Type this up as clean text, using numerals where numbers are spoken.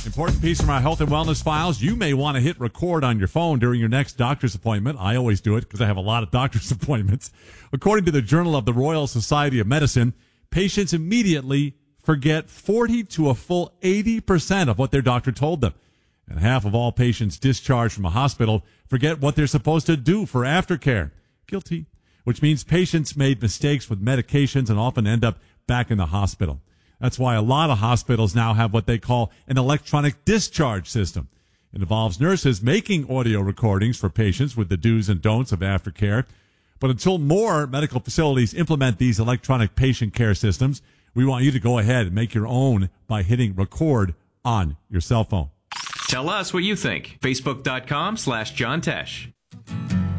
Important piece from our health and wellness files. You may want to hit record on your phone during your next doctor's appointment. I always do it because I have a lot of doctor's appointments. According to the Journal of the Royal Society of Medicine, patients immediately forget 40 to a full 80% of what their doctor told them. And half of all patients discharged from a hospital forget what they're supposed to do for aftercare. Guilty. Which means patients made mistakes with medications and often end up back in the hospital. That's why a lot of hospitals now have what they call an electronic discharge system. It involves nurses making audio recordings for patients with the do's and don'ts of aftercare. But until more medical facilities implement these electronic patient care systems, we want you to go ahead and make your own by hitting record on your cell phone. Tell us what you think. Facebook.com/John Tesh.